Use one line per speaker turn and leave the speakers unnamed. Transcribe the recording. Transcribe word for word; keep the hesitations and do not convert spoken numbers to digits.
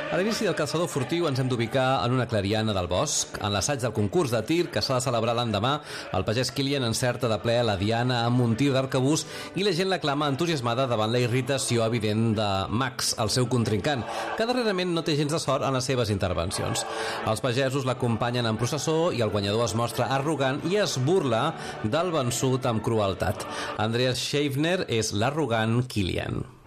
A l'inici del caçador furtiu ens hem d'ubicar en una clariana del bosc. En l'assaig del concurs de tir que s'ha de celebrar l'endemà, el pagès Kilian encerta de ple la diana amb un tir d'arcabús i la gent l'aclama entusiasmada davant la irritació evident de Max, el seu contrincant, que darrerament no té gens de sort en les seves intervencions. Els pagesos l'acompanyen en processó i el guanyador es mostra arrogant i es burla del vençut amb crueltat. Andreas Schaffner és l'arrogant Kilian.